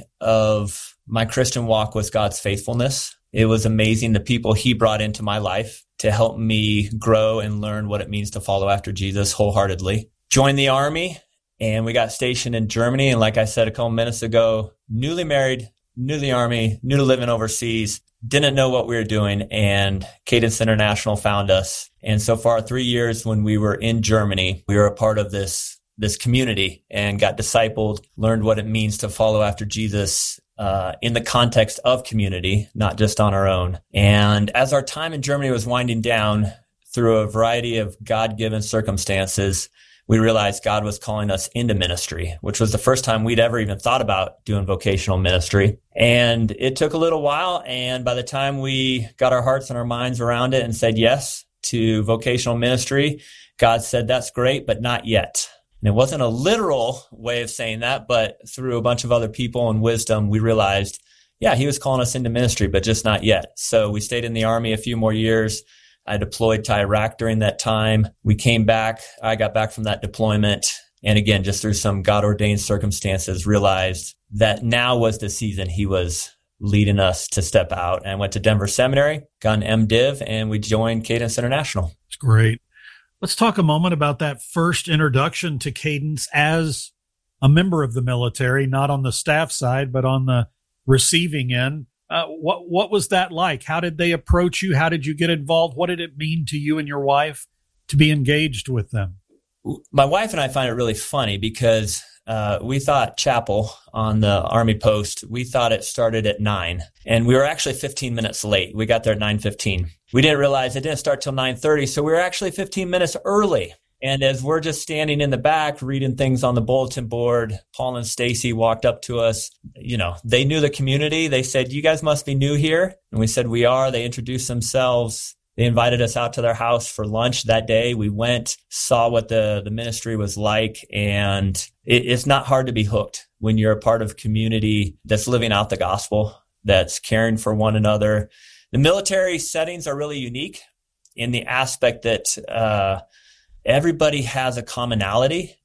of my Christian walk was God's faithfulness. It was amazing the people he brought into my life to help me grow and learn what it means to follow after Jesus wholeheartedly. Joined the Army, and we got stationed in Germany. And like I said a couple minutes ago, newly married, new to the Army, new to living overseas, didn't know what we were doing. And Cadence International found us. And so for our three years when we were in Germany, we were a part of this, this community and got discipled, learned what it means to follow after Jesus Uh, in the context of community, not just on our own. And as our time in Germany was winding down, through a variety of God-given circumstances, we realized God was calling us into ministry, which was the first time we'd ever even thought about doing vocational ministry. And it took a little while. And by the time we got our hearts and our minds around it and said yes to vocational ministry, God said, that's great, but not yet. And it wasn't a literal way of saying that, but through a bunch of other people and wisdom, we realized, yeah, he was calling us into ministry, but just not yet. So we stayed in the Army a few more years. I deployed to Iraq during that time. We came back. I got back from that deployment. And again, just through some God-ordained circumstances, realized that now was the season he was leading us to step out. And I went to Denver Seminary, got an MDiv, and we joined Cadence International. It's great. Let's talk a moment about that first introduction to Cadence as a member of the military, not on the staff side, but on the receiving end. Uh, what what was that like? How did they approach you? How did you get involved? What did it mean to you and your wife to be engaged with them? My wife and I find it really funny because uh, we thought chapel on the Army post, we thought it started at nine, and we were actually fifteen minutes late. We got there at nine fifteen. We didn't realize it didn't start till nine thirty, so we were actually fifteen minutes early. And as we're just standing in the back reading things on the bulletin board, Paul and Stacy walked up to us. You know, they knew the community. They said, you guys must be new here. And we said, we are. They introduced themselves. They invited us out to their house for lunch that day. We went, saw what the, the ministry was like. And it, it's not hard to be hooked when you're a part of a community that's living out the gospel, that's caring for one another. The military settings are really unique in the aspect that uh, everybody has a commonality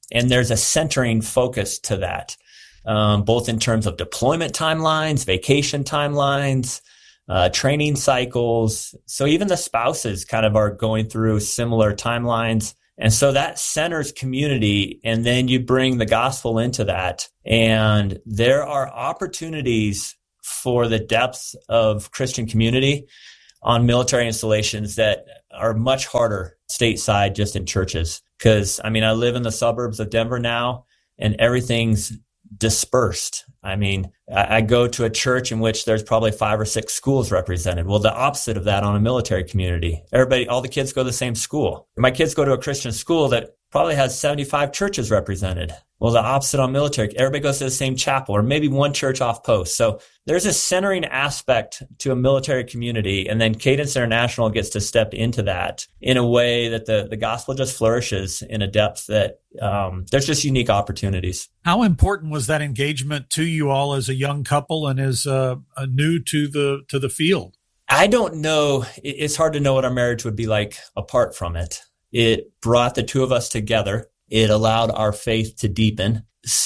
And there's a centering focus to that, um, both in terms of deployment timelines, vacation timelines, uh, training cycles. So even the spouses kind of are going through similar timelines. And so that centers community, and then you bring the gospel into that. And there are opportunities for the depth of Christian community on military installations that are much harder stateside just in churches. Because, I mean, I live in the suburbs of Denver now, and everything's dispersed. I mean, I, I go to a church in which there's probably five or six schools represented. Well, the opposite of that on a military community. Everybody, all the kids go to the same school. My kids go to a Christian school that probably has seventy-five churches represented. Well, the opposite on military. Everybody goes to the same chapel, or maybe one church off post. So there's a centering aspect to a military community, and then Cadence International gets to step into that in a way that the, the gospel just flourishes in a depth that um, there's just unique opportunities. How important was that engagement to you all as a young couple and as uh, a new to the to the field? I don't know. It's hard to know what our marriage would be like apart from it. It brought the two of us together. It allowed our faith to deepen.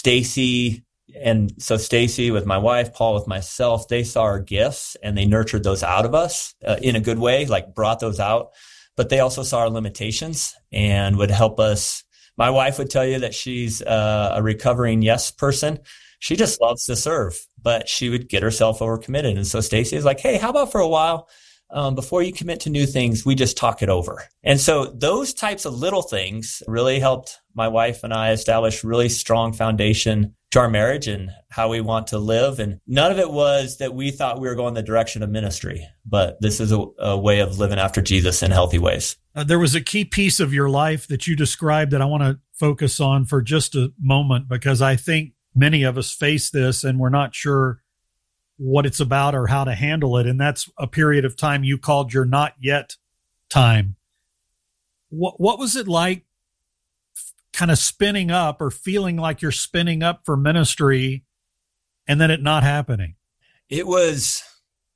Stacy, and so Stacy with my wife, Paul with myself, they saw our gifts and they nurtured those out of us uh, in a good way, like brought those out. But they also saw our limitations and would help us. My wife would tell you that she's uh, a recovering yes person. She just loves to serve, but she would get herself overcommitted. And so Stacy is like, hey, how about for a while? Um, before you commit to new things, we just talk it over. And so those types of little things really helped my wife and I establish really strong foundation to our marriage and how we want to live. And none of it was that we thought we were going the direction of ministry, but this is a, a way of living after Jesus in healthy ways. Uh, there was a key piece of your life that you described that I want to focus on for just a moment, because I think many of us face this and we're not sure what it's about or how to handle it. And that's a period of time you called your not yet time. What, what was it like kind of spinning up or feeling like you're spinning up for ministry and then it not happening? It was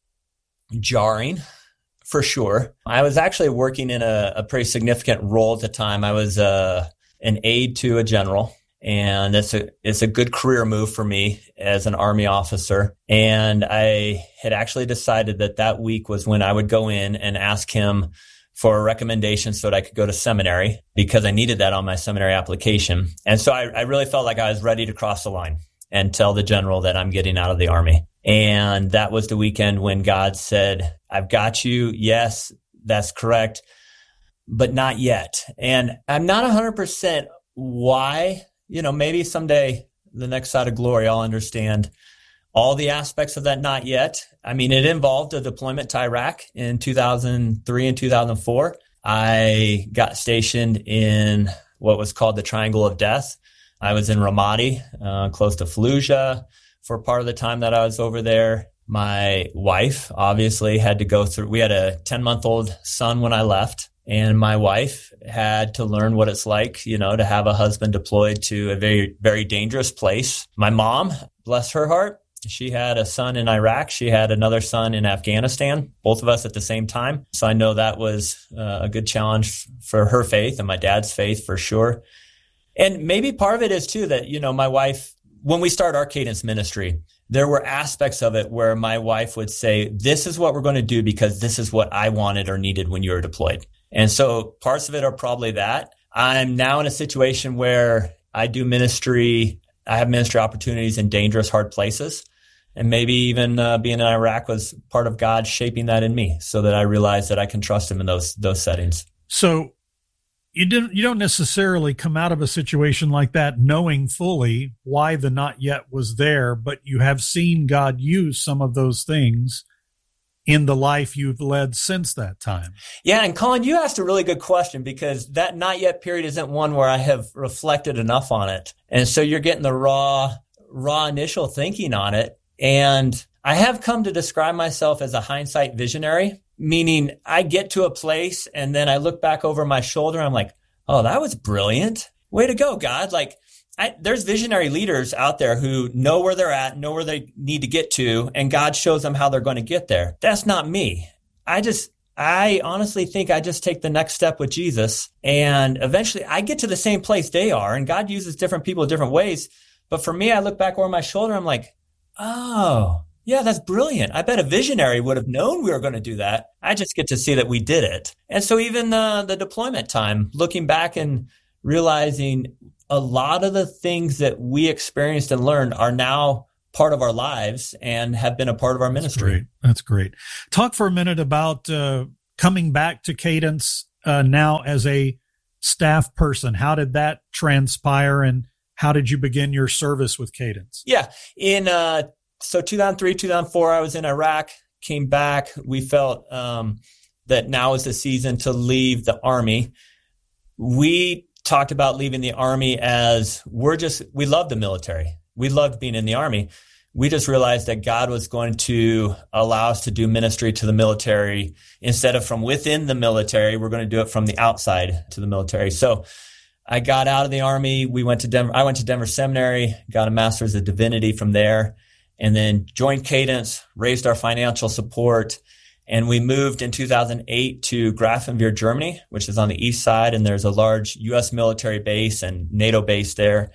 jarring for sure. I was actually working in a, a pretty significant role at the time. I was uh, an aide to a general. And it's a, it's a good career move for me as an Army officer. And I had actually decided that that week was when I would go in and ask him for a recommendation so that I could go to seminary, because I needed that on my seminary application. And so I, I really felt like I was ready to cross the line and tell the general that I'm getting out of the Army. And that was the weekend when God said, I've got you. Yes, that's correct, but not yet. And I'm not one hundred percent why. You know, maybe someday, the next side of glory, I'll understand all the aspects of that not yet. I mean, it involved a deployment to Iraq in two thousand three and two thousand four. I got stationed in what was called the Triangle of Death. I was in Ramadi, uh, close to Fallujah, for part of the time that I was over there. My wife obviously had to go through, we had a ten-month-old son when I left. And my wife had to learn what it's like, you know, to have a husband deployed to a very, very dangerous place. My mom, bless her heart, she had a son in Iraq. She had another son in Afghanistan, both of us at the same time. So I know that was uh, a good challenge for her faith and my dad's faith for sure. And maybe part of it is too that, you know, my wife, when we started our Cadence ministry, there were aspects of it where my wife would say, this is what we're going to do because this is what I wanted or needed when you were deployed. And so parts of it are probably that. I'm now in a situation where I do ministry. I have ministry opportunities in dangerous, hard places. And maybe even uh, being in Iraq was part of God shaping that in me so that I realized that I can trust him in those those settings. So you didn't you don't necessarily come out of a situation like that knowing fully why the not yet was there, but you have seen God use some of those things in the life you've led since that time. Yeah, and Colin, you asked a really good question, because that not yet period isn't one where I have reflected enough on it. And so you're getting the raw, raw initial thinking on it. And I have come to describe myself as a hindsight visionary, meaning I get to a place and then I look back over my shoulder. I'm like, oh, that was brilliant. Way to go, God. Like, I, there's visionary leaders out there who know where they're at, know where they need to get to, and God shows them how they're going to get there. That's not me. I just, I honestly think I just take the next step with Jesus, and eventually I get to the same place they are, and God uses different people in different ways. But for me, I look back over my shoulder, I'm like, oh, yeah, that's brilliant. I bet a visionary would have known we were going to do that. I just get to see that we did it. And so even the, the deployment time, looking back and realizing a lot of the things that we experienced and learned are now part of our lives and have been a part of our ministry. That's great. That's great. Talk for a minute about uh, coming back to Cadence uh, now as a staff person. How did that transpire, and how did you begin your service with Cadence? Yeah. In uh, so two thousand three, two thousand four, I was in Iraq, came back. We felt um, that now is the season to leave the Army. We talked about leaving the Army as we're just, we love the military. We loved being in the Army. We just realized that God was going to allow us to do ministry to the military. Instead of from within the military, we're going to do it from the outside to the military. So I got out of the Army. We went to Denver. I went to Denver Seminary, got a master's of divinity from there, and then joined Cadence, raised our financial support. And we moved in two thousand eight to Grafenwehr, Germany, which is on the east side. And there's a large U S military base and NATO base there.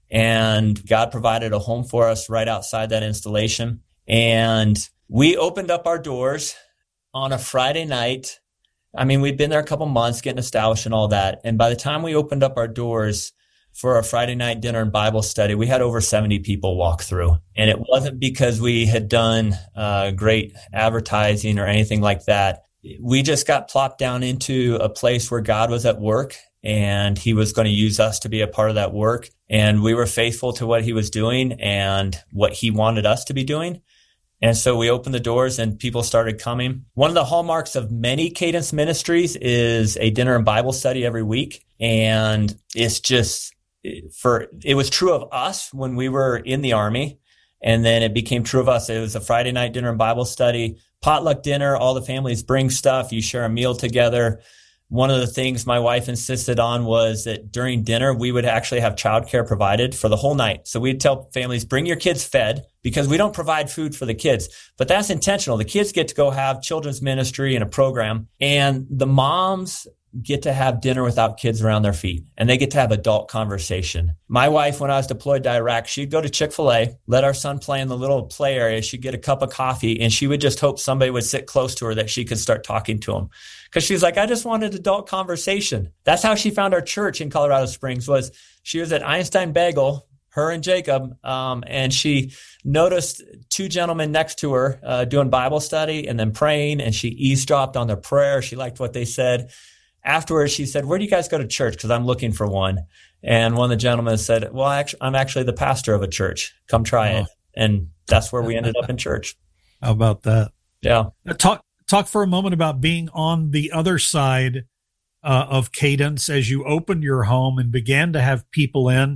And God provided a home for us right outside that installation. And we opened up our doors on a Friday night. I mean, we'd been there a couple months getting established and all that. And by the time we opened up our doors for our Friday night dinner and Bible study, we had over seventy people walk through. And it wasn't because we had done uh, great advertising or anything like that. We just got plopped down into a place where God was at work, and he was going to use us to be a part of that work. And we were faithful to what he was doing and what he wanted us to be doing. And so we opened the doors and people started coming. One of the hallmarks of many Cadence ministries is a dinner and Bible study every week. And it's just for, it was true of us when we were in the Army. And then it became true of us. It was a Friday night dinner and Bible study, potluck dinner. All the families bring stuff. You share a meal together. One of the things my wife insisted on was that during dinner, we would actually have childcare provided for the whole night. So we'd tell families, bring your kids fed, because we don't provide food for the kids. But that's intentional. The kids get to go have children's ministry and a program, and the moms get to have dinner without kids around their feet, and they get to have adult conversation. My wife, when I was deployed to Iraq, she'd go to Chick-fil-A, let our son play in the little play area. She'd get a cup of coffee, and she would just hope somebody would sit close to her that she could start talking to him. Because she's like, I just wanted adult conversation. That's how she found our church in Colorado Springs. Was she was at Einstein Bagel, her and Jacob, um, and she noticed two gentlemen next to her uh, doing Bible study and then praying, and she eavesdropped on their prayer. She liked what they said. Afterwards, she said, where do you guys go to church? Because I'm looking for one. And one of the gentlemen said, well, actually, I'm actually the pastor of a church. Come try oh. it. And that's where we ended up in church. How about that? Yeah. Talk talk for a moment about being on the other side uh, of Cadence as you opened your home and began to have people in.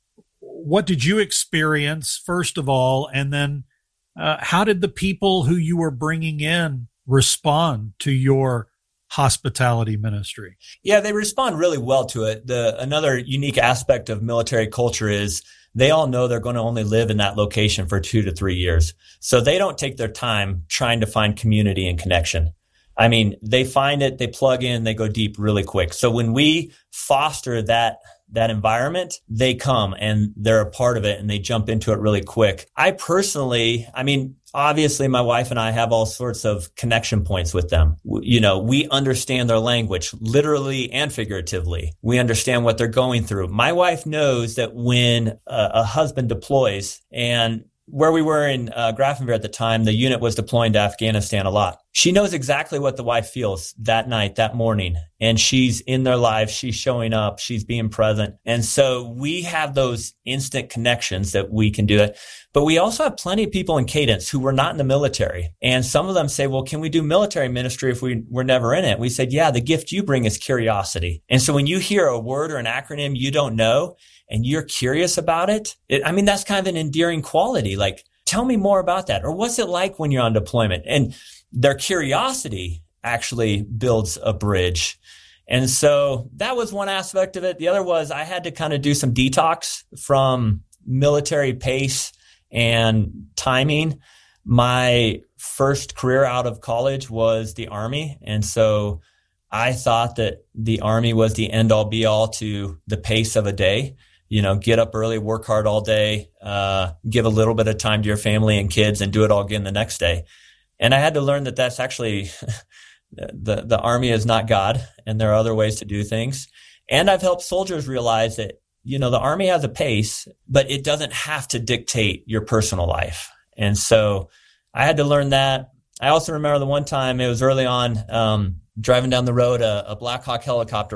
What did you experience, first of all? And then uh, how did the people who you were bringing in respond to your hospitality ministry? Yeah, they respond really well to it. The another unique aspect of military culture is they all know they're going to only live in that location for two to three years. So they don't take their time trying to find community and connection. I mean, they find it, they plug in, they go deep really quick. So when we foster that that environment, they come and they're a part of it and they jump into it really quick. I personally, I mean, obviously my wife and I have all sorts of connection points with them. You know, we understand their language, literally and figuratively. We understand what they're going through. My wife knows that when a, a husband deploys, and where we were in uh, Grafenwehr at the time, the unit was deploying to Afghanistan a lot. She knows exactly what the wife feels that night, that morning, and she's in their lives. She's showing up. She's being present. And so we have those instant connections that we can do that. But we also have plenty of people in Cadence who were not in the military. And some of them say, well, can we do military ministry if we were never in it? We said, yeah, the gift you bring is curiosity. And so when you hear a word or an acronym you don't know, and you're curious about it, it, I mean, that's kind of an endearing quality. Like, tell me more about that. Or what's it like when you're on deployment? And their curiosity actually builds a bridge. And so that was one aspect of it. The other was I had to kind of do some detox from military pace and timing. My first career out of college was the Army. And so I thought that the Army was the end all be all to the pace of a day. You know, get up early, work hard all day, uh, give a little bit of time to your family and kids, and do it all again the next day. And I had to learn that that's actually the the Army is not God, and there are other ways to do things. And I've helped soldiers realize that, you know, the Army has a pace, but it doesn't have to dictate your personal life. And so I had to learn that. I also remember the one time, it was early on, um, driving down the road, a, a Black Hawk helicopter